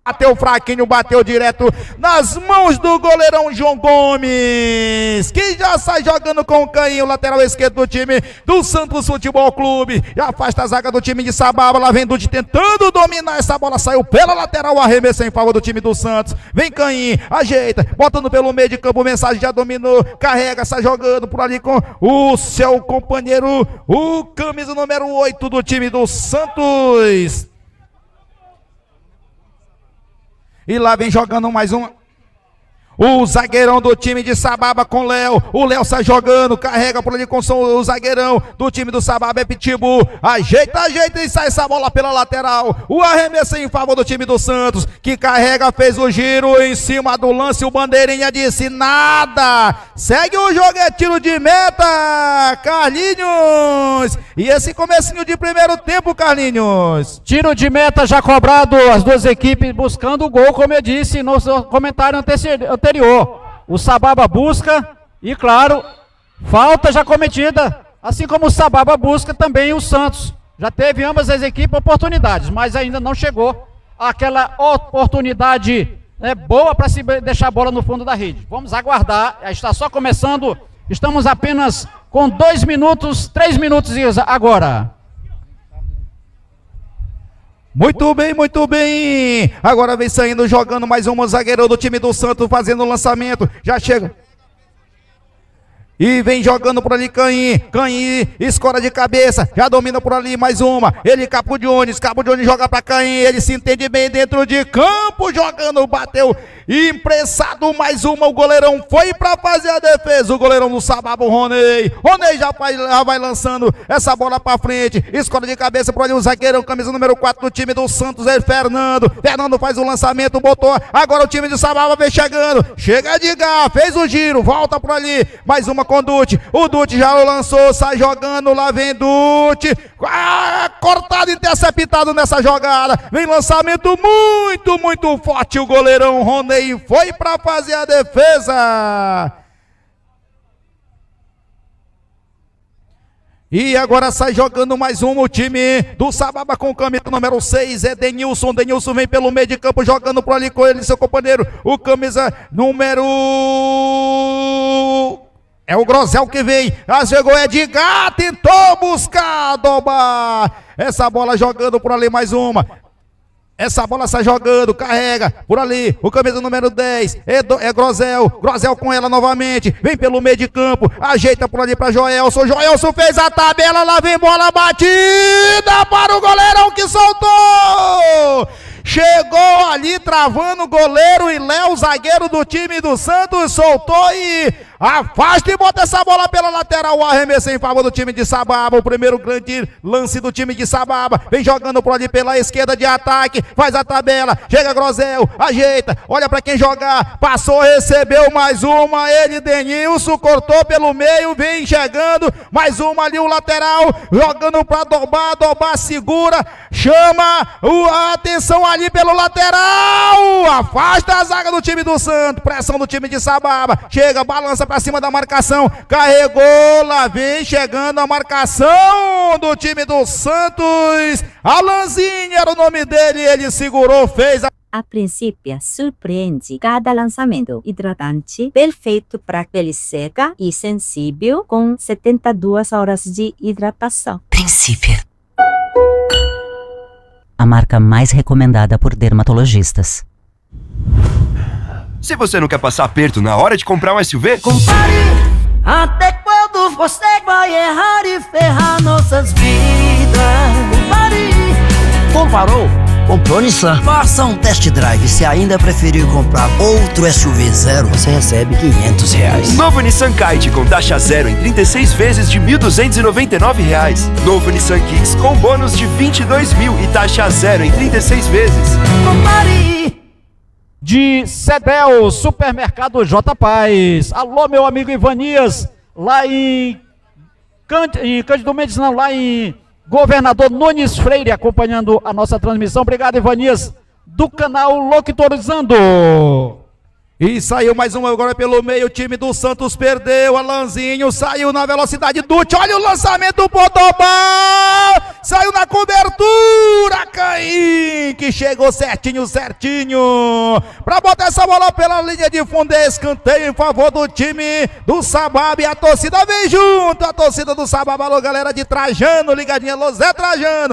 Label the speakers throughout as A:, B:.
A: bateu fraquinho, bateu direto nas mãos do goleirão João Gomes, que já sai jogando com o canhão, lateral esquerdo do time do Santos Futebol Clube, já afasta a zaga do time de Sababa, lá vem Dude tentando dominar essa bola, saiu pela lateral, arremesso em favor do time do Santos, vem Canhim, ajeita, botando pelo meio de campo, Mensagem já dominou, carrega, sai jogando por ali com o seu companheiro, o camisa número 8 do time do Santos. E lá vem jogando mais um. O zagueirão do time de Sababa com o Léo. O Léo sai jogando, carrega por ali com o zagueirão do time do Sababa, é Pitbull. Ajeita e sai essa bola pela lateral. O arremesso em favor do time do Santos, que carrega, fez o giro em cima do lance. O bandeirinha disse nada. Segue o jogo, é tiro de meta, Carlinhos. E esse comecinho de primeiro tempo, Carlinhos.
B: Tiro de meta já cobrado, as duas equipes buscando o gol, como eu disse no comentário anterior. O Sababa busca e, claro, falta já cometida, assim como o Sababa busca também o Santos. Já teve ambas as equipes oportunidades, mas ainda não chegou aquela oportunidade boa para se deixar a bola no fundo da rede. Vamos aguardar, está só começando, estamos apenas com 2 minutos, 3 minutos agora.
A: Muito bem, muito bem. Agora vem saindo, jogando mais um zagueirão do time do Santos, fazendo o lançamento. Já chega. E vem jogando por ali Canhim, escora de cabeça, já domina por ali mais uma. Ele Cabo Jones joga pra Canhim, ele se entende bem dentro de campo, jogando, bateu, impressado mais uma, o goleirão foi pra fazer a defesa, o goleirão do Sababa, o Ronei já vai lançando essa bola pra frente, escora de cabeça por ali o zagueirão, camisa número 4 do time do Santos, é Fernando faz o lançamento, botou, agora o time de Sababa vem chegando, chega de Gá, fez o giro, volta por ali, mais uma com Dude, o Dude já lançou, sai jogando, lá vem Dude, cortado, interceptado nessa jogada, vem lançamento muito forte, o goleirão Ronei foi para fazer a defesa. E agora sai jogando mais um, o time do Sababa com o camisa número 6, é Denilson vem pelo meio de campo, jogando por ali com ele, seu companheiro, o camisa número... É o Grosel que vem, chegou Edgar, tentou buscar, Doba, essa bola jogando por ali mais uma, essa bola sai jogando, carrega por ali, o camisa número 10, é Grosel com ela novamente, vem pelo meio de campo, ajeita por ali para Joelson fez a tabela, lá vem bola batida para o goleirão que soltou! Chegou ali travando o goleiro e Léo, zagueiro do time do Santos, soltou e afasta e bota essa bola pela lateral, o arremesso em favor do time de Sababa, o primeiro grande lance do time de Sababa, vem jogando por ali pela esquerda de ataque, faz a tabela, chega Grosel, ajeita, olha para quem jogar, passou, recebeu mais uma, ele Denilson, cortou pelo meio, vem chegando, mais uma ali o lateral, jogando para Dobar segura, chama a atenção ali pelo lateral, afasta a zaga do time do Santos, pressão do time de Sababa, chega, balança pra cima da marcação, carregou, lá vem chegando a marcação do time do Santos, Alanzinho era o nome dele, ele segurou, fez
C: a princípio, surpreende cada lançamento hidratante, perfeito para pele seca e sensível, com 72 horas de hidratação.
D: Princípio, a marca mais recomendada por dermatologistas.
E: Se você não quer passar aperto na hora de comprar um SUV,
F: compare até quando você vai errar e ferrar nossas vidas. Compare.
G: Comparou? Comprou Nissan? Faça um test drive. Se ainda preferir comprar outro SUV zero, você recebe R$500.
E: Novo Nissan Kite com taxa zero em 36 vezes de R$ 1.299. Novo Nissan Kicks com bônus de 22 mil e taxa zero em 36 vezes.
F: Compare.
B: De Cedel, Supermercado J Paz. Alô, meu amigo Ivanias, lá em Cândido Mendes, não, lá em Governador Nunes Freire, acompanhando a nossa transmissão. Obrigado, Ivanias, do canal Loquitorizando.
A: E saiu mais uma agora pelo meio, o time do Santos perdeu, Alanzinho saiu na velocidade do olha o lançamento do Podobá, saiu na cobertura, Caim, que chegou certinho, pra botar essa bola pela linha de fundo, escanteio em favor do time do Sababa, e a torcida vem junto, a torcida do Sababa, alô galera de Trajano, ligadinha, alô Zé Trajano,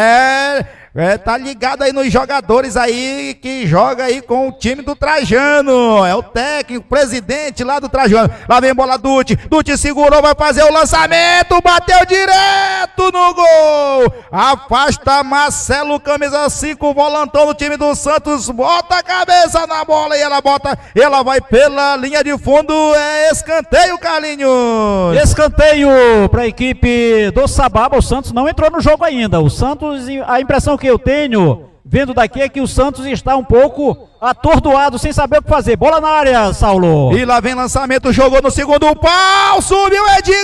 A: tá ligado aí nos jogadores aí que joga aí com o time do Trajano, é o técnico, presidente lá do Trajano. Lá vem bola Dutti segurou, vai fazer o lançamento, bateu direto no gol, afasta Marcelo, camisa 5, volantão do time do Santos, bota a cabeça na bola e ela vai pela linha de fundo, é escanteio, Carlinhos.
B: Escanteio para a equipe do Sababa. O Santos não entrou no jogo ainda, o Santos, a impressão que eu tenho vendo daqui é que o Santos está um pouco atordoado, sem saber o que fazer. Bola na área, Saulo.
A: E lá vem lançamento, jogou no segundo pau, subiu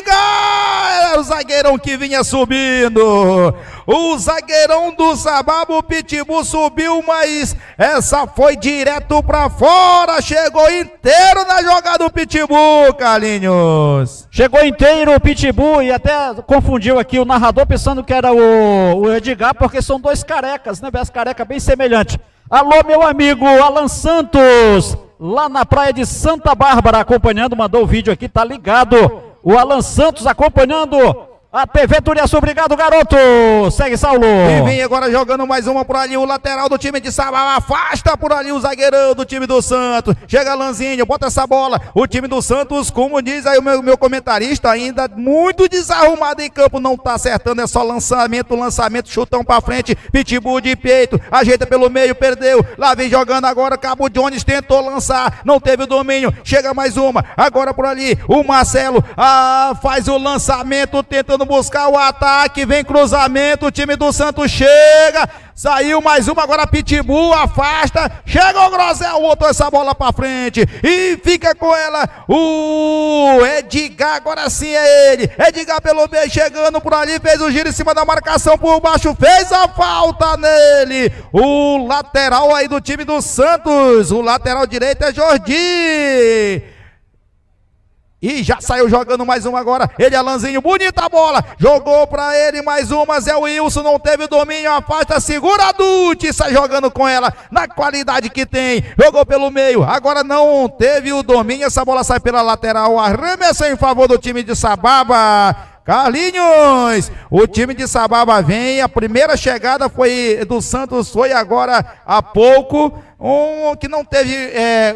A: Edgar, era o zagueirão que vinha subindo, o zagueirão do Sababa, o Pitbull subiu, mas essa foi direto pra fora, chegou inteiro na jogada do Pitbull, Carlinhos.
B: Chegou inteiro o Pitbull e até confundiu aqui o narrador pensando que era o Edgar, porque são dois carecas, né? As carecas bem semelhantes. Alô, meu amigo Alan Santos, lá na praia de Santa Bárbara, acompanhando, mandou o vídeo aqui, tá ligado. O Alan Santos acompanhando a TV Turiaçu, obrigado, garoto. Segue, Saulo.
A: E vem agora jogando mais uma por ali, o lateral do time de Sababa, afasta por ali o zagueirão do time do Santos. Chega Lanzinho, bota essa bola. O time do Santos, como diz aí o meu comentarista, ainda muito desarrumado em campo, não tá acertando, é só lançamento, chutão pra frente. Pitbull de peito, ajeita pelo meio, perdeu. Lá vem jogando agora, Cabo Jones tentou lançar, não teve o domínio. Chega mais uma, agora por ali, o Marcelo faz o lançamento, tentando buscar o ataque, vem cruzamento, o time do Santos chega, saiu mais uma, agora Pitbull afasta, chega o Grosel, botou essa bola pra frente e fica com ela o Edgar, agora sim é ele, Edgar pelo meio, chegando por ali, fez o giro em cima da marcação por baixo, fez a falta nele, o lateral aí do time do Santos, o lateral direito é Jordi. E já saiu jogando mais uma agora, ele Alanzinho, bonita a bola, jogou pra ele mais uma, Zé Wilson, não teve domínio, afasta, segura a Dutti, sai jogando com ela, na qualidade que tem, jogou pelo meio, agora não teve o domínio, essa bola sai pela lateral, arremesso em favor do time de Sababa. Carlinhos, o time de Sababa vem, a primeira chegada foi do Santos, foi agora há pouco, que não teve...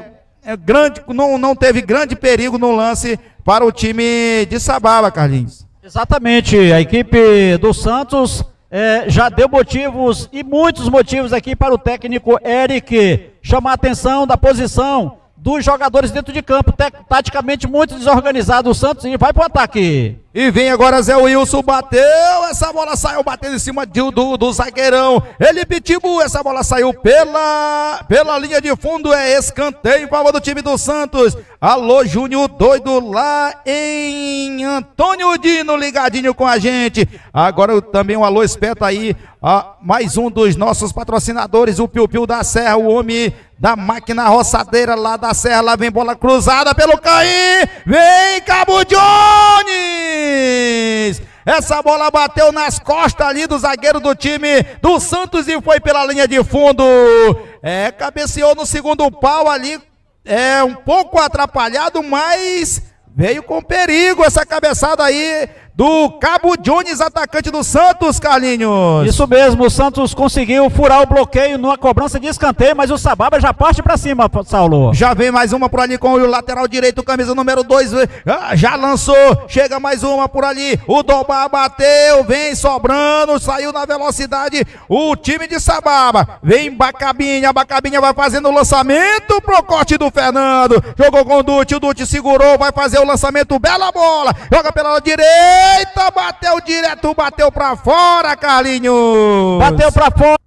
A: não teve grande perigo no lance para o time de Sababa, Carlinhos.
B: Exatamente, a equipe do Santos já deu motivos e muitos motivos aqui para o técnico Eric chamar a atenção da posição dos jogadores dentro de campo, taticamente muito desorganizado o Santos e vai para o ataque.
A: E vem agora Zé Wilson, bateu, essa bola saiu batendo em cima do zagueirão, ele Pitbull, essa bola saiu pela linha de fundo, é escanteio em favor do time do Santos. Alô, Júnior doido lá em Antônio Dino, ligadinho com a gente. Agora também um alô esperto aí, mais um dos nossos patrocinadores, o Piu Piu da Serra, o homem da máquina roçadeira lá da Serra, lá vem bola cruzada pelo Caim, vem Cabo Jones! Essa bola bateu nas costas ali do zagueiro do time do Santos e foi pela linha de fundo. Cabeceou no segundo pau ali, um pouco atrapalhado, mas veio com perigo essa cabeçada aí do Cabo Jones, atacante do Santos, Carlinhos.
B: Isso mesmo, o Santos conseguiu furar o bloqueio numa cobrança de escanteio, mas o Sababa já parte pra cima, Saulo.
A: Já vem mais uma por ali com o lateral direito, camisa número 2, já lançou, chega mais uma por ali, o Dobá bateu, vem sobrando, saiu na velocidade, o time de Sababa, vem Bacabinha, a Bacabinha vai fazendo o lançamento pro corte do Fernando, jogou com o Dutti segurou, vai fazer o lançamento, bela bola, joga pela direita, bateu direto, bateu pra fora, Carlinhos.
B: Bateu pra fora.